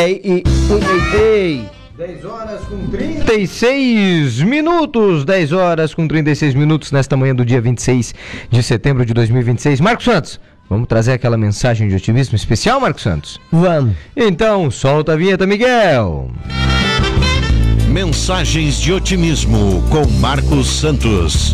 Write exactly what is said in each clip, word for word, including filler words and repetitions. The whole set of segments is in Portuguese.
Ei, ei, ei, ei. dez horas com trinta e seis minutos, dez horas com trinta e seis minutos nesta manhã do dia vinte e seis de setembro de dois mil e vinte e seis. Marcos Santos, vamos trazer aquela mensagem de otimismo especial, Marcos Santos? Vamos. Então, solta a vinheta, Miguel. Mensagens de otimismo com Marcos Santos.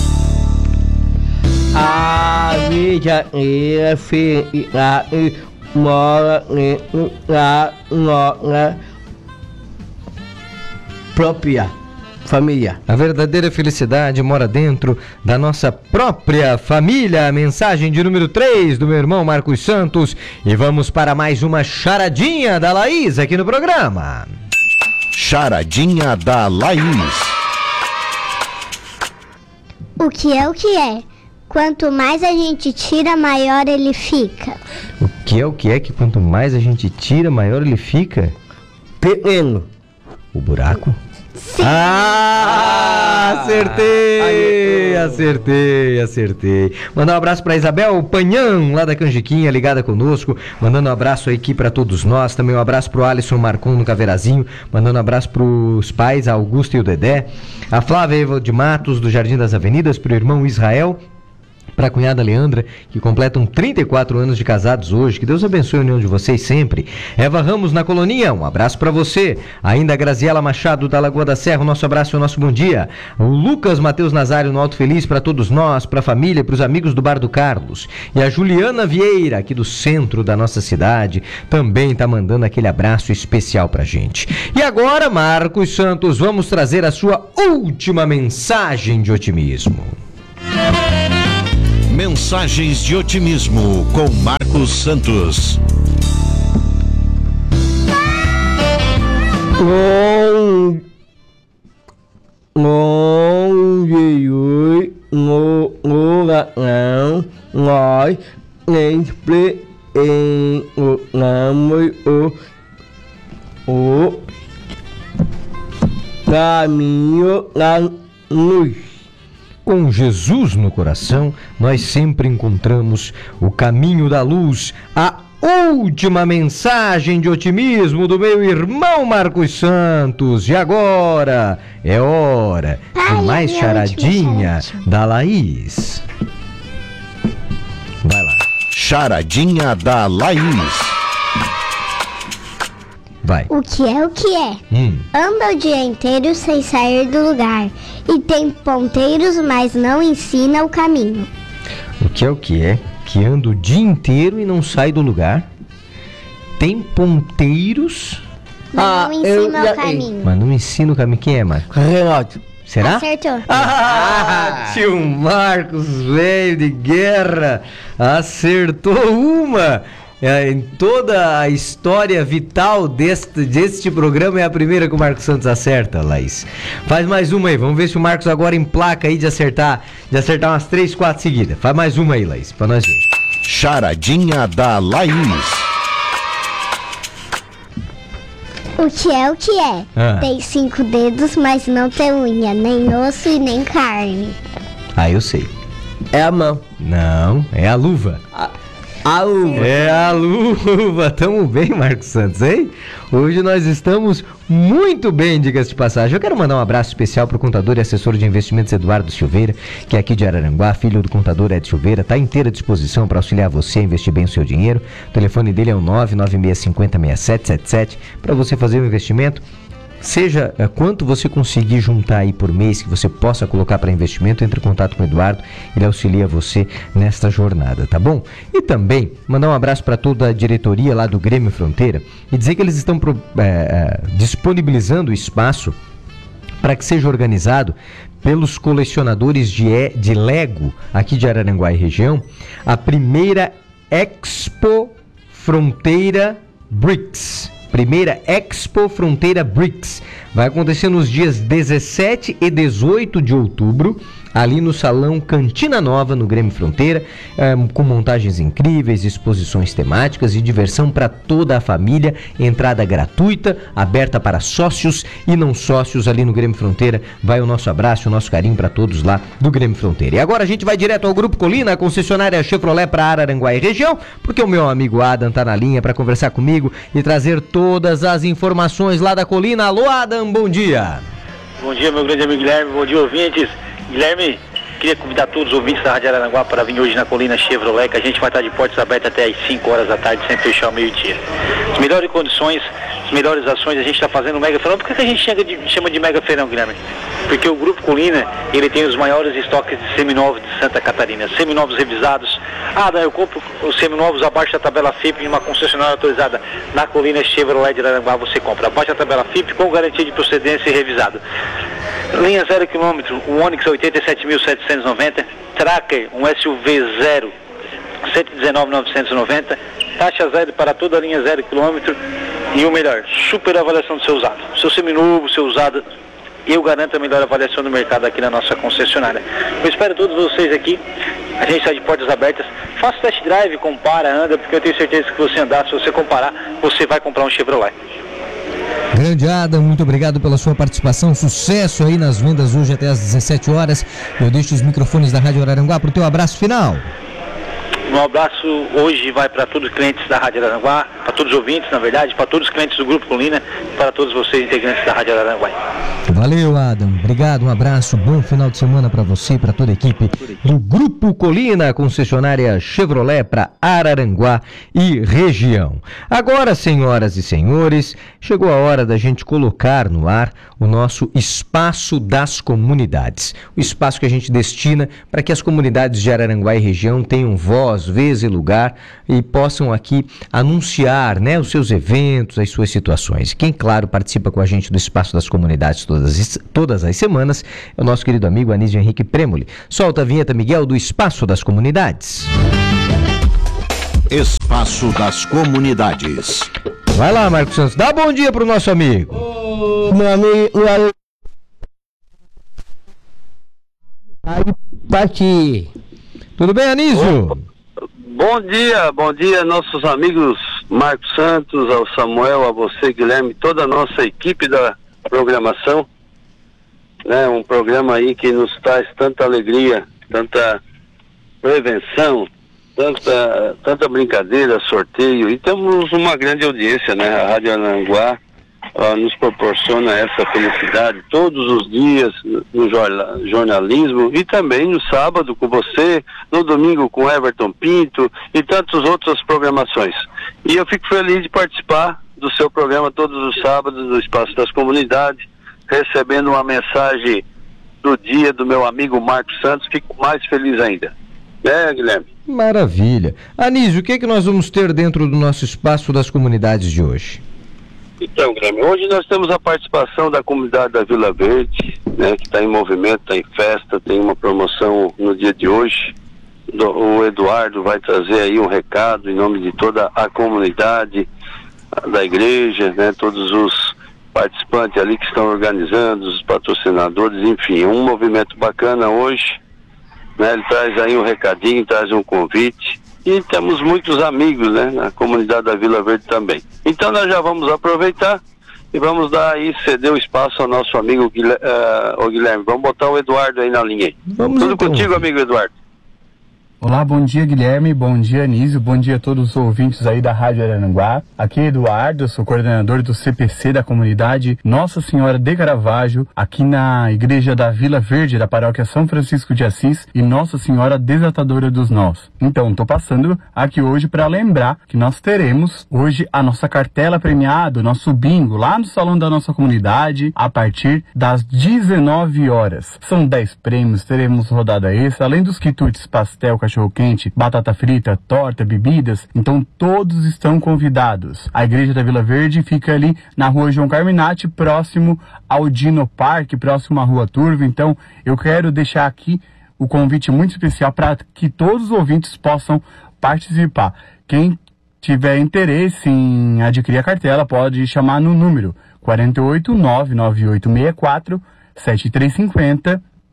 A vida é felicidade mora na nossa própria família. A verdadeira felicidade mora dentro da nossa própria família. Mensagem de número três do meu irmão Marcos Santos. E vamos para mais uma charadinha da Laís aqui no programa. Charadinha da Laís. O que é o que é? Quanto mais a gente tira, maior ele fica. O que é o que é que quanto mais a gente tira, maior ele fica? Pequeno. O buraco? Sim. Ah, acertei, acertei, acertei. Mandar um abraço para Isabel Panhão, lá da Canjiquinha, ligada conosco. Mandando um abraço aqui para todos nós. Também um abraço pro Alisson Marcon no Caveirazinho. Mandando um abraço pros pais, a Augusto e o Dedé. A Flávia Eva de Matos, do Jardim das Avenidas, pro irmão Israel. Para a cunhada Leandra, que completam trinta e quatro anos de casados hoje. Que Deus abençoe a união de vocês sempre. Eva Ramos na Coloninha, um abraço para você. Ainda a Graziela Machado da Lagoa da Serra, o nosso abraço e o nosso bom dia. O Lucas Matheus Nazário no Alto Feliz, para todos nós, para a família, para os amigos do Bar do Carlos. E a Juliana Vieira, aqui do centro da nossa cidade, também está mandando aquele abraço especial para gente. E agora, Marcos Santos, vamos trazer a sua última mensagem de otimismo. Mensagens de otimismo com Marcos Santos. Long, longe no oração, nós sempre encontramos o, o caminho da luz. Com Jesus no coração, nós sempre encontramos o caminho da luz. A última mensagem de otimismo do meu irmão Marcos Santos. E agora é hora Ai, de mais minha charadinha última da Laís. Vai lá. Charadinha da Laís. Vai. O que é o que é? Hum. Anda o dia inteiro sem sair do lugar. E tem ponteiros, mas não ensina o caminho. O que é o que é? Que anda o dia inteiro e não sai do lugar. Tem ponteiros, Mas Ah, não eu ensina já- o caminho. mas não ensina o caminho. Quem é, Marcos? Renato. Será? Acertou. Ah, tio Marcos, velho de guerra, acertou uma. É, em toda a história vital deste, deste programa é a primeira que o Marcos Santos acerta, Laís. Faz mais uma aí, vamos ver se o Marcos agora emplaca aí de acertar, de acertar umas três, quatro seguidas. Faz mais uma aí, Laís, pra nós ver. Charadinha da Laís. O que é o que é? Ah. Tem cinco dedos, mas não tem unha, nem osso e nem carne. Ah, eu sei. É a mão. Não, é a luva. A uva. É a luva. Tamo bem, Marcos Santos, hein? Hoje nós estamos muito bem, diga-se de passagem. Eu quero mandar um abraço especial pro contador e assessor de investimentos Eduardo Silveira, que é aqui de Araranguá, filho do contador Ed Silveira, está inteira disposição para auxiliar você a investir bem o seu dinheiro. O telefone dele é o nove nove seis cinco zero seis sete sete sete para você fazer o investimento. Seja é, quanto você conseguir juntar aí por mês que você possa colocar para investimento, entre em contato com o Eduardo, ele auxilia você nesta jornada, tá bom? E também mandar um abraço para toda a diretoria lá do Grêmio Fronteira e dizer que eles estão pro, é, disponibilizando o espaço para que seja organizado pelos colecionadores de, e, de Lego aqui de Araranguá e região, a primeira Expo Fronteira Bricks. Primeira Expo Fronteira Bricks. Vai acontecer nos dias dezessete e dezoito de outubro, ali no Salão Cantina Nova, no Grêmio Fronteira, é, com montagens incríveis, exposições temáticas e diversão para toda a família, entrada gratuita, aberta para sócios e não sócios ali no Grêmio Fronteira. Vai o nosso abraço, o nosso carinho para todos lá do Grêmio Fronteira. E agora a gente vai direto ao Grupo Colina, a concessionária Chevrolet para Araranguá e região, porque o meu amigo Adam tá na linha para conversar comigo e trazer todas as informações lá da Colina. Alô, Adam, bom dia. Bom dia, meu grande amigo Guilherme, bom dia, ouvintes. Guilherme, queria convidar todos os ouvintes da Rádio Araranguá para vir hoje na Colina Chevrolet, que a gente vai estar de portas abertas até às cinco horas da tarde, sem fechar ao meio-dia. As melhores condições, as melhores ações, a gente está fazendo um mega feirão. Por que, que a gente chama de, chama de mega feirão, Guilherme? Porque o Grupo Colina, ele tem os maiores estoques de seminovos de Santa Catarina, seminovos revisados. Ah, eu compro os seminovos abaixo da tabela F I P de uma concessionária autorizada. Na Colina Chevrolet de Araranguá você compra abaixo da tabela F I P com garantia de procedência e revisado. Linha zero quilômetro, o Onix oitenta e sete mil setecentos e noventa, Tracker, um S U V zero, cento e dezenove mil novecentos e noventa, taxa zero para toda a linha zero quilômetro e o melhor, super avaliação do seu usado. Seu seminovo, seu usado, eu garanto a melhor avaliação do mercado aqui na nossa concessionária. Eu espero todos vocês aqui, a gente está de portas abertas. Faça test drive, compara, anda, porque eu tenho certeza que se você andar, se você comparar, você vai comprar um Chevrolet. Grande Adam, muito obrigado pela sua participação, sucesso aí nas vendas hoje até às dezessete horas. Eu deixo os microfones da Rádio Araranguá para o teu abraço final. Um abraço hoje vai para todos os clientes da Rádio Araranguá, para todos os ouvintes, na verdade, para todos os clientes do Grupo Colina, para todos vocês integrantes da Rádio Araranguá. Valeu, Adam. Obrigado, um abraço, bom final de semana para você e para toda a equipe do Grupo Colina, concessionária Chevrolet para Araranguá e região. Agora, senhoras e senhores, chegou a hora da gente colocar no ar o nosso Espaço das Comunidades. O espaço que a gente destina para que as comunidades de Araranguá e região tenham voz, vez e lugar e possam aqui anunciar, né, os seus eventos, as suas situações. Quem, claro, participa com a gente do Espaço das Comunidades todas, todas as semanas é o nosso querido amigo Anísio Henrique Premoli. Solta a vinheta, Miguel, do Espaço das Comunidades. Espaço das Comunidades. Vai lá, Marcos Santos, dá bom dia pro nosso amigo. Ô, meu amigo, aí, Pati. Tudo bem, Anísio? Bom dia, bom dia, nossos amigos Marcos Santos, ao Samuel, a você, Guilherme, toda a nossa equipe da programação, né? Um programa aí que nos traz tanta alegria, tanta prevenção, tanta, tanta brincadeira, sorteio, e temos uma grande audiência, né? A Rádio Araranguá uh, nos proporciona essa felicidade todos os dias no jornal, jornalismo, e também no sábado com você, no domingo com Everton Pinto e tantas outras programações. E eu fico feliz de participar do seu programa todos os sábados do Espaço das Comunidades, recebendo uma mensagem do dia do meu amigo Marcos Santos. Fico mais feliz ainda. É, Guilherme? Maravilha. Anísio, o que é que nós vamos ter dentro do nosso Espaço das Comunidades de hoje? Então, Guilherme, hoje nós temos a participação da comunidade da Vila Verde, né, que está em movimento, está em festa, tem uma promoção no dia de hoje. O Eduardo vai trazer aí um recado em nome de toda a comunidade da igreja, né, todos os participantes ali que estão organizando, os patrocinadores, enfim, um movimento bacana hoje, né, ele traz aí um recadinho, traz um convite, e temos muitos amigos, né, na comunidade da Vila Verde também. Então nós já vamos aproveitar e vamos dar aí, ceder o espaço ao nosso amigo Guilherme, uh, o Guilherme. Vamos botar o Eduardo aí na linha aí. Vamos Tudo então. Contigo, amigo Eduardo. Olá, bom dia Guilherme, bom dia Anísio, bom dia a todos os ouvintes aí da Rádio Araranguá. Aqui é Eduardo, eu sou coordenador do C P C da comunidade Nossa Senhora de Caravaggio, aqui na Igreja da Vila Verde, da Paróquia São Francisco de Assis e Nossa Senhora Desatadora dos Nós. Então, tô passando aqui hoje para lembrar que nós teremos hoje a nossa cartela premiada, o nosso bingo, lá no salão da nossa comunidade, a partir das dezenove horas. São dez prêmios, teremos rodada extra, além dos quitutes, pastel, cachorro-quente, batata frita, torta, bebidas, então todos estão convidados. A Igreja da Vila Verde fica ali na rua João Carminati, próximo ao Dino Parque, próximo à rua Turvo. Então eu quero deixar aqui o convite muito especial para que todos os ouvintes possam participar. Quem tiver interesse em adquirir a cartela pode chamar no número quatro oito nove nove oito seis quatro sete três cinco zero.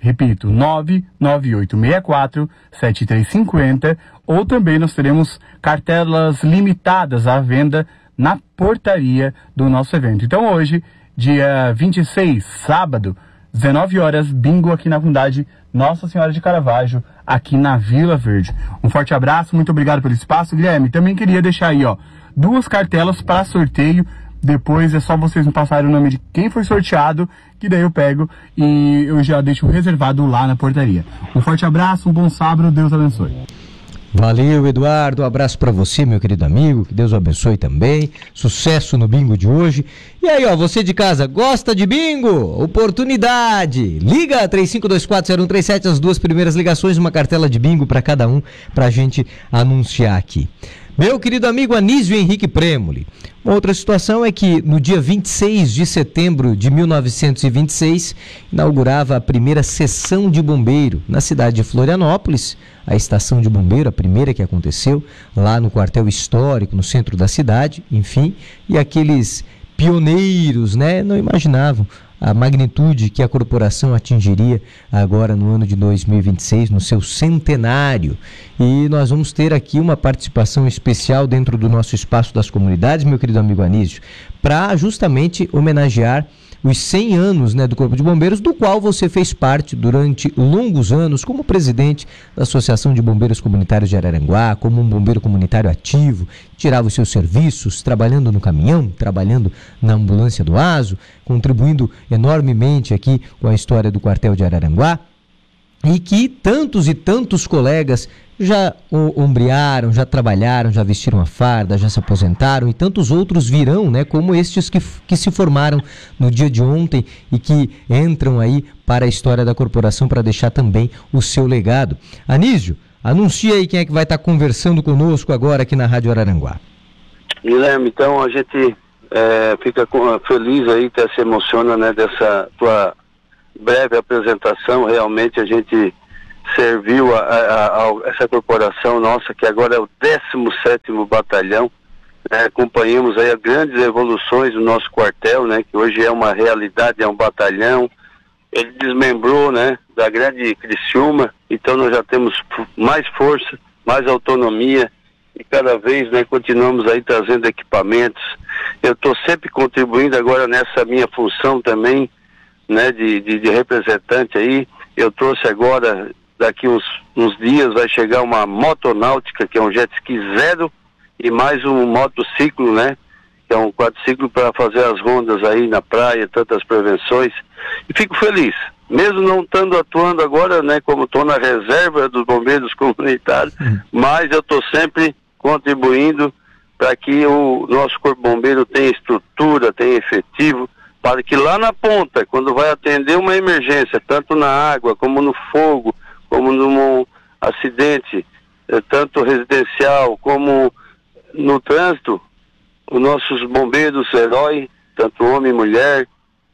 Repito, nove nove oito seis quatro sete três cinco zero, ou também nós teremos cartelas limitadas à venda na portaria do nosso evento. Então hoje, dia vinte e seis, sábado, dezenove horas, bingo aqui na comunidade Nossa Senhora de Caravaggio, aqui na Vila Verde. Um forte abraço, muito obrigado pelo espaço. Guilherme, também queria deixar aí, ó, duas cartelas para sorteio. Depois é só vocês me passarem o nome de quem foi sorteado, que daí eu pego e eu já deixo reservado lá na portaria. Um forte abraço, um bom sábado, Deus abençoe. Valeu, Eduardo, um abraço pra você, meu querido amigo, que Deus o abençoe também, sucesso no bingo de hoje. E aí, ó, você de casa, gosta de bingo? Oportunidade! Liga três cinco dois quatro zero um três sete, as duas primeiras ligações, uma cartela de bingo pra cada um, pra gente anunciar aqui. Meu querido amigo Anísio Henrique Premoli, uma outra situação é que no dia vinte e seis de setembro de mil novecentos e vinte e seis, inaugurava a primeira sessão de bombeiro na cidade de Florianópolis, a estação de bombeiro, a primeira que aconteceu, lá no quartel histórico, no centro da cidade, enfim, e aqueles pioneiros, né, não imaginavam a magnitude que a corporação atingiria agora no ano de dois mil e vinte e seis, no seu centenário. E nós vamos ter aqui uma participação especial dentro do nosso espaço das comunidades, meu querido amigo Anísio, para justamente homenagear os cem anos, né, do Corpo de Bombeiros, do qual você fez parte durante longos anos como presidente da Associação de Bombeiros Comunitários de Araranguá, como um bombeiro comunitário ativo, tirava os seus serviços, trabalhando no caminhão, trabalhando na ambulância do ASO, contribuindo enormemente aqui com a história do quartel de Araranguá, e que tantos e tantos colegas já ombrearam, já trabalharam, já vestiram a farda, já se aposentaram, e tantos outros virão, né, como estes que, que se formaram no dia de ontem e que entram aí para a história da corporação para deixar também o seu legado. Anísio, anuncia aí quem é que vai estar conversando conosco agora aqui na Rádio Araranguá. Guilherme, então a gente é, fica com, feliz aí, até se emociona, né, dessa tua breve apresentação. Realmente a gente serviu a, a, a essa corporação nossa, que agora é o décimo sétimo Batalhão, né? Acompanhamos aí as grandes evoluções do nosso quartel, né? Que hoje é uma realidade, é um batalhão. Ele desmembrou, né, da grande Criciúma, então nós já temos mais força, mais autonomia, e cada vez, né, continuamos aí trazendo equipamentos. Eu estou sempre contribuindo agora nessa minha função também, né, de, de, de representante aí. Eu trouxe agora, daqui uns, uns dias vai chegar uma motonáutica, que é um jet ski zero, e mais um motociclo, né, que é um quadriciclo para fazer as rondas aí na praia, tantas prevenções. E fico feliz, mesmo não estando atuando agora, né, como estou na reserva dos bombeiros comunitários, uhum. mas eu estou sempre contribuindo para que o nosso corpo bombeiro tenha estrutura, tenha efetivo, para que lá na ponta, quando vai atender uma emergência, tanto na água, como no fogo, como num acidente, tanto residencial, como no trânsito, os nossos bombeiros heróis, tanto homem e mulher,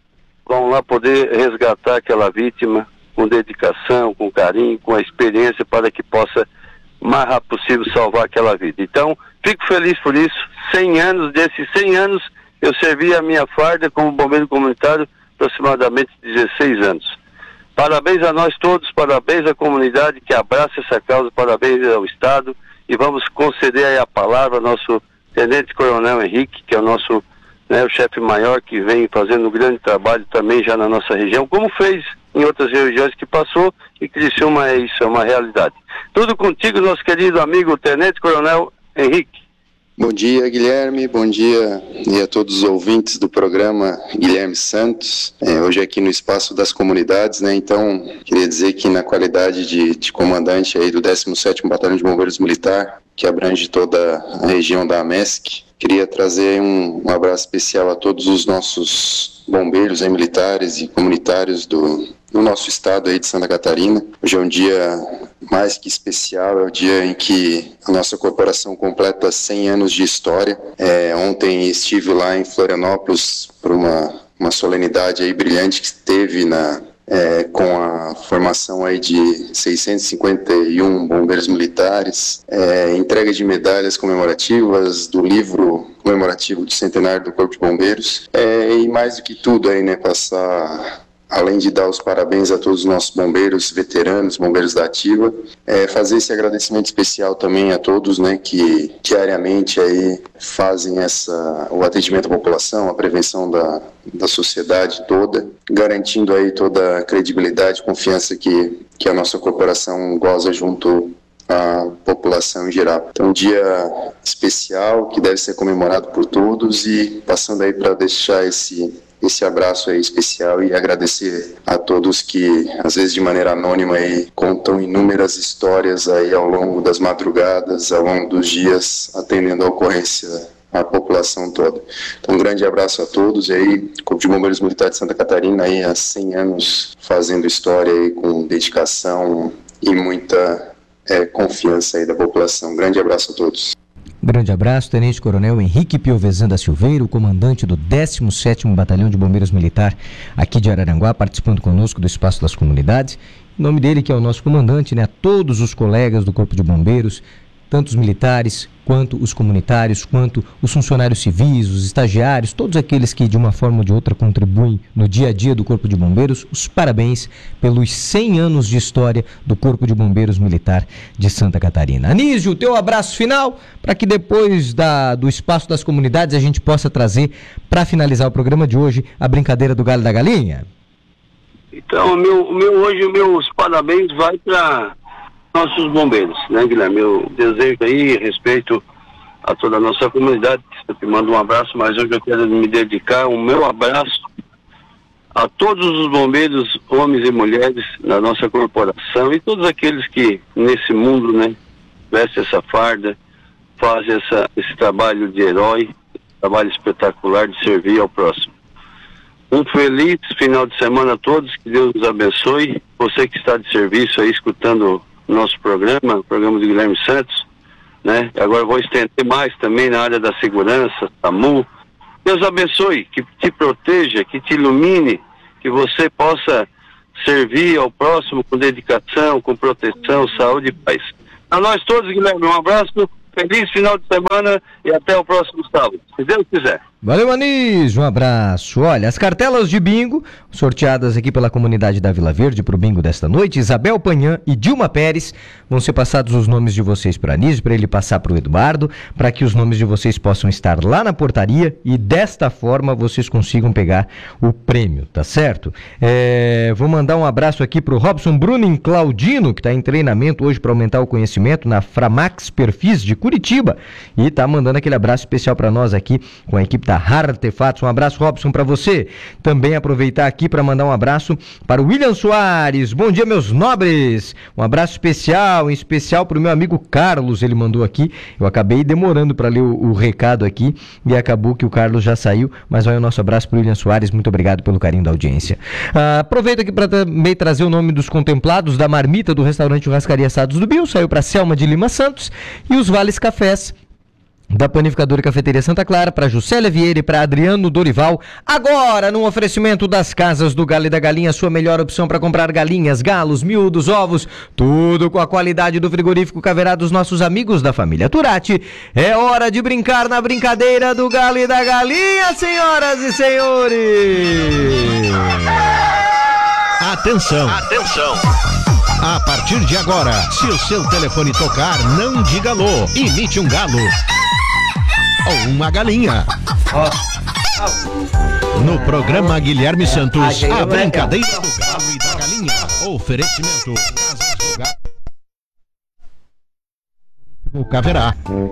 vão lá poder resgatar aquela vítima com dedicação, com carinho, com a experiência, para que possa, o mais rápido possível, salvar aquela vida. Então, fico feliz por isso. cem anos, desses cem anos, eu servi a minha farda como bombeiro comunitário aproximadamente dezesseis anos. Parabéns a nós todos, parabéns à comunidade que abraça essa causa, parabéns ao Estado, e vamos conceder aí a palavra ao nosso Tenente Coronel Henrique, que é o nosso, né, o chefe maior, que vem fazendo um grande trabalho também já na nossa região, como fez em outras regiões que passou, e que isso é uma, isso é uma realidade. Tudo contigo, nosso querido amigo Tenente Coronel Henrique. Bom dia, Guilherme, bom dia e a todos os ouvintes do programa Guilherme Santos, é, hoje aqui no Espaço das Comunidades, né? Então, queria dizer que na qualidade de, de comandante aí do décimo sétimo Batalhão de Bombeiros Militar, que abrange toda a região da AMESC, queria trazer um, um abraço especial a todos os nossos bombeiros aí, militares e comunitários do, do nosso estado aí de Santa Catarina. Hoje é um dia mais que especial, é o dia em que a nossa corporação completa cem anos de história. É, ontem estive lá em Florianópolis por uma, uma solenidade aí brilhante que teve na, é, com a formação aí de seiscentos e cinquenta e um bombeiros militares, é, entrega de medalhas comemorativas, do livro comemorativo do centenário do Corpo de Bombeiros, é, e mais do que tudo aí, né, passar além de dar os parabéns a todos os nossos bombeiros veteranos, bombeiros da ativa, é, fazer esse agradecimento especial também a todos, né, que diariamente aí fazem essa, o atendimento à população, a prevenção da, da sociedade toda, garantindo aí toda a credibilidade e confiança que, que a nossa corporação goza junto à população em geral. Então, um dia especial que deve ser comemorado por todos, e passando aí para deixar esse esse abraço aí especial e agradecer a todos que, às vezes de maneira anônima, aí, contam inúmeras histórias aí ao longo das madrugadas, ao longo dos dias, atendendo a ocorrência à população toda. Então, um grande abraço a todos, e aí, Corpo de Bombeiros Militar de Santa Catarina, aí, há cem anos fazendo história aí, com dedicação e muita é, confiança aí da população. Um grande abraço a todos. Grande abraço, Tenente Coronel Henrique Piovesan da Silveira, o comandante do décimo sétimo Batalhão de Bombeiros Militar aqui de Araranguá, participando conosco do Espaço das Comunidades. Em nome dele, que é o nosso comandante, né, a todos os colegas do Corpo de Bombeiros, tanto os militares, quanto os comunitários, quanto os funcionários civis, os estagiários, todos aqueles que de uma forma ou de outra contribuem no dia a dia do Corpo de Bombeiros, os parabéns pelos cem anos de história do Corpo de Bombeiros Militar de Santa Catarina. Anísio, teu abraço final, para que depois da, do Espaço das Comunidades a gente possa trazer, para finalizar o programa de hoje, a brincadeira do Galho da Galinha. Então, o meu, o meu, hoje, os meus parabéns vai para nossos bombeiros, né, Guilherme? Eu desejo aí, respeito a toda a nossa comunidade, eu te mando um abraço, mas hoje eu quero me dedicar o meu abraço a todos os bombeiros, homens e mulheres da nossa corporação, e todos aqueles que nesse mundo, né, vestem essa farda, fazem essa, esse trabalho de herói, trabalho espetacular de servir ao próximo. Um feliz final de semana a todos, que Deus nos abençoe. Você que está de serviço aí, escutando nosso programa, o programa do Guilherme Santos, né? Agora vou estender mais também na área da segurança, SAMU. Deus abençoe, que te proteja, que te ilumine, que você possa servir ao próximo com dedicação, com proteção, saúde e paz. A nós todos, Guilherme, um abraço, feliz final de semana e até o próximo sábado, se Deus quiser. Valeu, Anísio, um abraço. Olha, as cartelas de bingo, sorteadas aqui pela comunidade da Vila Verde para o bingo desta noite, Isabel Panhã e Dilma Pérez, vão ser passados os nomes de vocês para Anísio, para ele passar para o Eduardo, para que os nomes de vocês possam estar lá na portaria e desta forma vocês consigam pegar o prêmio, tá certo? É, vou mandar um abraço aqui para o Robson Brunin Claudino, que está em treinamento hoje para aumentar o conhecimento na Framax Perfis de Curitiba, e está mandando aquele abraço especial para nós aqui com a equipe da Artefatos. Um abraço, Robson, para você. Também aproveitar aqui para mandar um abraço para o William Soares. Bom dia, meus nobres. Um abraço especial, em especial para o meu amigo Carlos, ele mandou aqui. Eu acabei demorando para ler o, o recado aqui e acabou que o Carlos já saiu, mas vai o nosso abraço para o William Soares. Muito obrigado pelo carinho da audiência. Ah, aproveito aqui para também trazer o nome dos contemplados da marmita do restaurante Churrascaria Assados do Bill. Saiu para Selma de Lima Santos, e os Vales Cafés da Panificadora e Cafeteria Santa Clara, para Juscelia Vieira e para Adriano Dorival. Agora, no oferecimento das Casas do Galo e da Galinha, sua melhor opção para comprar galinhas, galos, miúdos, ovos, tudo com a qualidade do frigorífico Caverá dos nossos amigos da família Turati. É hora de brincar na brincadeira do Galo e da Galinha, senhoras e senhores! Atenção! Atenção! A partir de agora, se o seu telefone tocar, não diga alô, imite um galo ou uma galinha. No programa Guilherme Santos, a brincadeira do galo e da galinha. Oferecimento Casas do Galo. O Caverá.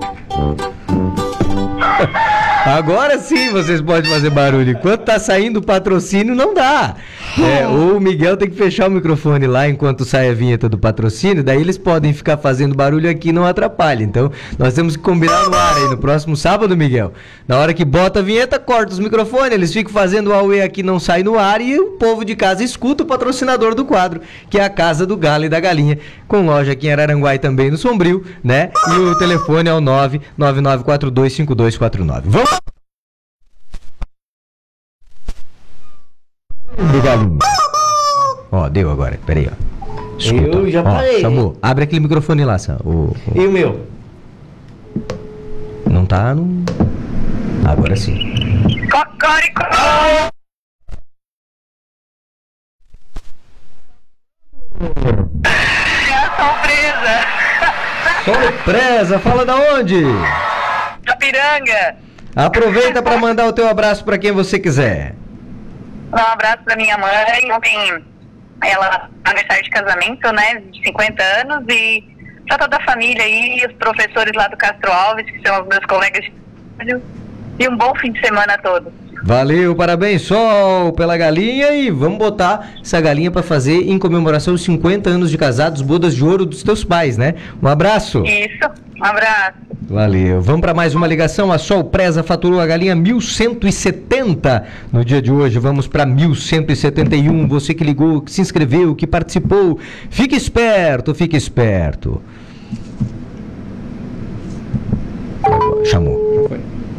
Agora sim vocês podem fazer barulho. Enquanto tá saindo o patrocínio, não dá. É, ou o Miguel tem que fechar o microfone lá enquanto sai a vinheta do patrocínio, daí eles podem ficar fazendo barulho aqui e não atrapalha. Então, nós temos que combinar no ar aí, no próximo sábado, Miguel. Na hora que bota a vinheta, corta os microfones, eles ficam fazendo o auê aqui, não sai no ar, e o povo de casa escuta o patrocinador do quadro, que é a Casa do Galo e da Galinha, com loja aqui em Araranguá e também no Sombrio, né? E o telefone é o nove nove nove quatro dois cinco dois quatro nove. Vamos! Do galinho. Ó, deu agora, peraí, ó. Escuta. Eu já Ó, parei. Samu, abre aquele microfone lá, Sam. O, o... E o meu? Não tá no... Agora sim. Sol Preza, fala da onde? Capiranga. Aproveita para mandar o teu abraço para quem você quiser. Um abraço pra minha mãe. Ontem ela aniversário de casamento, né? De cinquenta anos. E pra toda a família aí, os professores lá do Castro Alves, que são os meus colegas de trabalho. E um bom fim de semana a todos. Valeu, parabéns, Sol, pela galinha, e vamos botar essa galinha para fazer em comemoração aos cinquenta anos de casados, bodas de ouro dos teus pais, né? Um abraço. Isso, um abraço. Valeu. Vamos para mais uma ligação. A Sol Preza faturou a galinha mil cento e setenta no dia de hoje. Vamos para mil cento e setenta e um. Você que ligou, que se inscreveu, que participou. Fique esperto, fique esperto.